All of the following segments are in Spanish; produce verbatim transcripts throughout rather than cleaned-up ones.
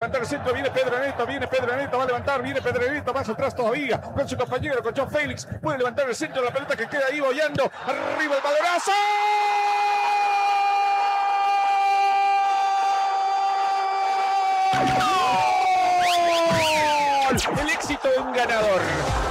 levantar el centro, viene Pedro Neto, viene Pedro Neto, va a levantar, viene Pedro Neto, más atrás todavía, con su compañero, con John Félix, puede levantar el centro, la pelota que queda ahí boyando, arriba el balonazo. ¡Gol! El éxito de un ganador.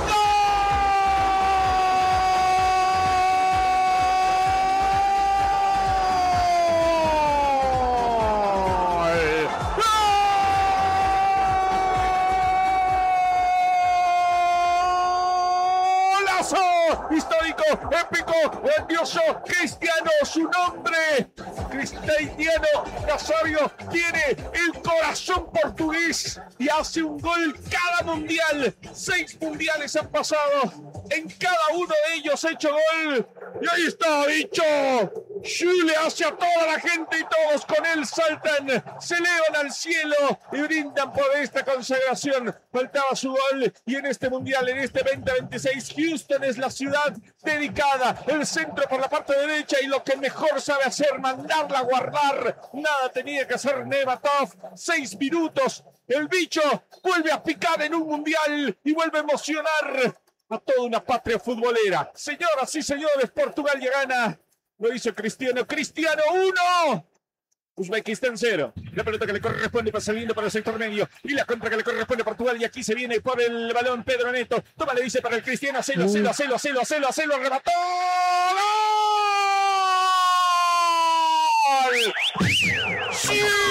Histórico, épico, grandioso, Cristiano, su nombre, Cristiano Nazario, tiene el corazón portugués y hace un gol cada mundial. Seis mundiales han pasado, en cada uno de ellos ha hecho gol. Y ahí está, bicho. Chile hacia toda la gente y todos con él saltan, se elevan al cielo y brindan por esta consagración. Faltaba su gol y en este mundial, en este veinte veintiséis, Houston es la ciudad dedicada, el centro por la parte derecha y lo que mejor sabe hacer, mandarla a guardar. Nada tenía que hacer Nevatov. Seis minutos, el bicho vuelve a picar en un mundial y vuelve a emocionar a toda una patria futbolera. Señoras y señores, Portugal ya gana. Lo hizo Cristiano. Cristiano uno. Uzbekistán cero. La pelota que le corresponde para saliendo para el sector medio. Y la contra que le corresponde a Portugal. Y aquí se viene por el balón Pedro Neto. Toma, le dice para el Cristiano. Hacelo, hacelo, hacelo, hacelo, hacelo, hacelo. Remató. ¡Gol! ¡Sí!